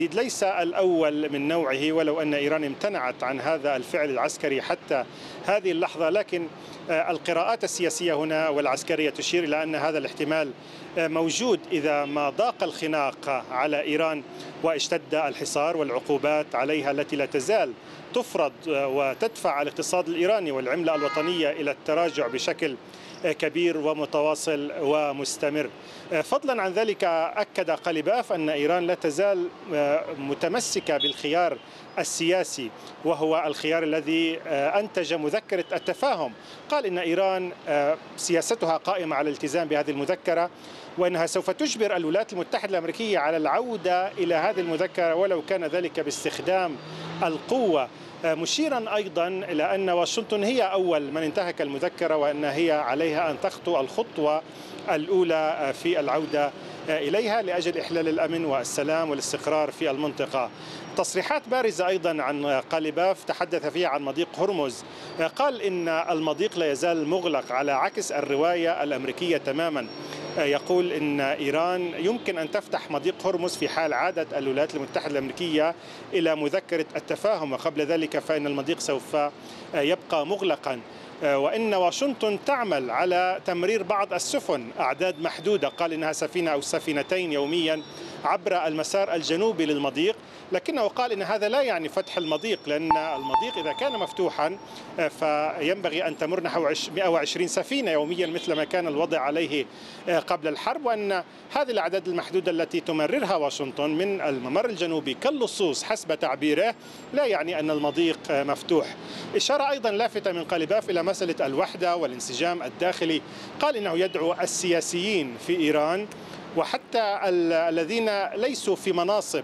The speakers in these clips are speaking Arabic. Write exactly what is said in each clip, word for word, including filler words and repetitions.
ليس الأول من نوعه، ولو أن إيران امتنعت عن هذا الفعل العسكري حتى هذه اللحظة، لكن القراءات السياسية هنا والعسكرية تشير إلى أن هذا الاحتمال موجود إذا ما ضاق الخناق على إيران واشتد الحصار والعقوبات عليها التي لا تزال تفرض وتدفع الاقتصاد الإيراني والعملة الوطنية إلى التراجع بشكل كبير ومتواصل ومستمر. فضلا عن ذلك، أكد قليباف أن إيران لا تزال متمسكة بالخيار السياسي، وهو الخيار الذي أنتج مذكرة التفاهم. قال إن إيران سياستها قائمة على الالتزام بهذه المذكرة، وأنها سوف تجبر الولايات المتحدة الأمريكية على العودة إلى هذه المذكرة ولو كان ذلك باستخدام القوة، مشيرا أيضا إلى أن واشنطن هي أول من انتهك المذكرة، وأن هي عليها أن تخطو الخطوة الأولى في العودة إليها لأجل إحلال الأمن والسلام والاستقرار في المنطقة. تصريحات بارزة أيضا عن قليباف تحدث فيها عن مضيق هرمز. قال إن المضيق لا يزال مغلق على عكس الرواية الأمريكية تماما. يقول إن إيران يمكن أن تفتح مضيق هرمز في حال عادت الولايات المتحدة الأمريكية إلى مذكرة التفاهم، وقبل ذلك فإن المضيق سوف يبقى مغلقا، وإن واشنطن تعمل على تمرير بعض السفن أعداد محدودة. قال إنها سفينة أو سفينتين يوميا عبر المسار الجنوبي للمضيق، لكنه قال إن هذا لا يعني فتح المضيق، لأن المضيق إذا كان مفتوحا فينبغي أن تمر نحو مئة وعشرين سفينة يوميا مثل ما كان الوضع عليه قبل الحرب، وأن هذه الأعداد المحدودة التي تمررها واشنطن من الممر الجنوبي كاللصوص حسب تعبيره لا يعني أن المضيق مفتوح. إشارة أيضا لافتة من قليباف إلى مسألة الوحدة والانسجام الداخلي. قال إنه يدعو السياسيين في إيران وحتى الذين ليسوا في مناصب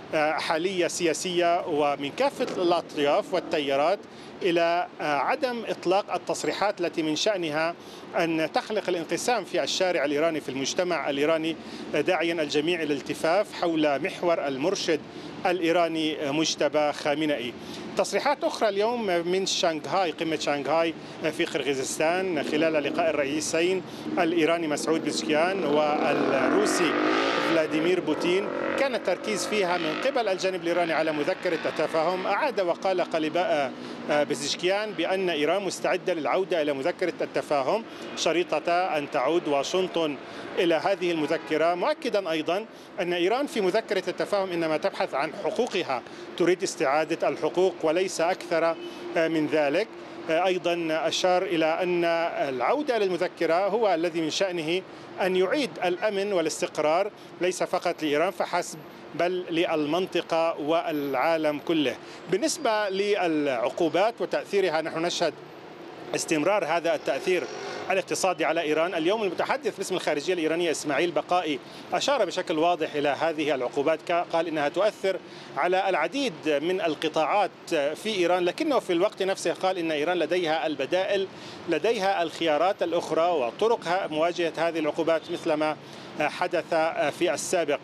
حالية سياسية ومن كافة الأطياف والتيارات إلى عدم إطلاق التصريحات التي من شأنها أن تخلق الانقسام في الشارع الإيراني في المجتمع الإيراني، داعيا الجميع إلى الالتفاف حول محور المرشد الإيراني مجتبى خامنئي. تصريحات أخرى اليوم من شنغهاي، قمة شنغهاي في قرغيزستان خلال لقاء الرئيسين الإيراني مسعود بزشكيان والروسي فلاديمير بوتين، كان التركيز فيها من قبل الجانب الإيراني على مذكرة التفاهم. أعاد وقال قليباف بزشكيان بأن إيران مستعدة للعودة إلى مذكرة التفاهم شريطة أن تعود واشنطن إلى هذه المذكرة، مؤكدا أيضا أن إيران في مذكرة التفاهم إنما تبحث عن حقوقها، تريد استعادة الحقوق وليس أكثر من ذلك. أيضا أشار إلى أن العودة إلى المذكرة هو الذي من شأنه أن يعيد الأمن والاستقرار ليس فقط لإيران فحسب بل للمنطقة والعالم كله. بالنسبة للعقوبات وتأثيرها، نحن نشهد استمرار هذا التأثير الاقتصادي على إيران. اليوم المتحدث باسم الخارجية الإيرانية إسماعيل بقائي أشار بشكل واضح إلى هذه العقوبات، قال إنها تؤثر على العديد من القطاعات في إيران، لكنه في الوقت نفسه قال إن إيران لديها البدائل، لديها الخيارات الأخرى وطرق مواجهة هذه العقوبات مثل ما حدث في السابق.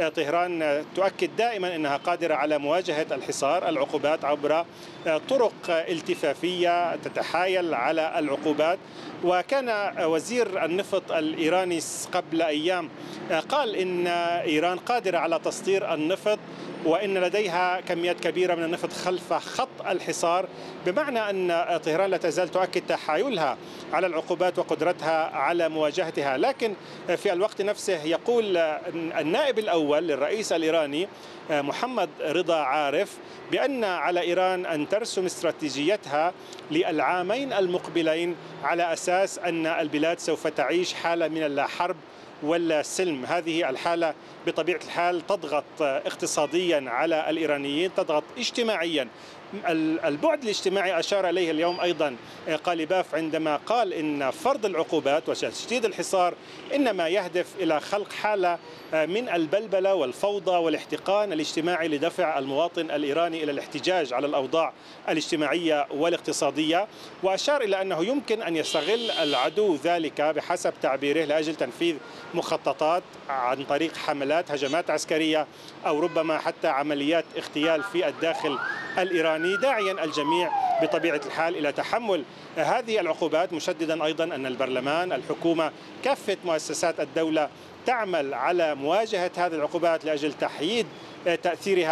طهران تؤكد دائما أنها قادرة على مواجهة الحصار العقوبات عبر طرق التفافية تتحايل على العقوبات. وكان وزير النفط الإيراني قبل أيام قال إن إيران قادرة على تصدير النفط وإن لديها كميات كبيرة من النفط خلف خط الحصار، بمعنى أن طهران لا تزال تؤكد تحايلها على العقوبات وقدرتها على مواجهتها. لكن في الوقت نفسه يقول النائب الأول للرئيس الإيراني محمد رضا عارف بأن على إيران أن ترسم استراتيجيتها للعامين المقبلين على أساس أن البلاد سوف تعيش حالة من اللا حرب ولا سلم. هذه الحالة بطبيعة الحال تضغط اقتصاديا على الإيرانيين، تضغط اجتماعيا. البعد الاجتماعي أشار إليه اليوم أيضا قليباف عندما قال إن فرض العقوبات وتشديد الحصار إنما يهدف إلى خلق حالة من البلبلة والفوضى والاحتقان الاجتماعي لدفع المواطن الإيراني إلى الاحتجاج على الأوضاع الاجتماعية والاقتصادية. وأشار إلى أنه يمكن أن يستغل العدو ذلك بحسب تعبيره لأجل تنفيذ مخططات عن طريق حملات هجمات عسكرية أو ربما حتى عمليات اغتيال في الداخل الإيراني، داعيا الجميع بطبيعة الحال إلى تحمل هذه العقوبات، مشددا أيضا أن البرلمان، الحكومة، كافة مؤسسات الدولة تعمل على مواجهة هذه العقوبات لأجل تحييد تأثيرها